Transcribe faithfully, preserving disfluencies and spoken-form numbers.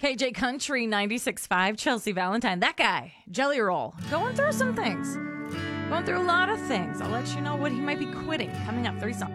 K J Country ninety-six point five, Chelsea Valentine. That guy, Jelly Roll, going through some things. Going through a lot of things. I'll let you know what he might be quitting coming up. Three songs.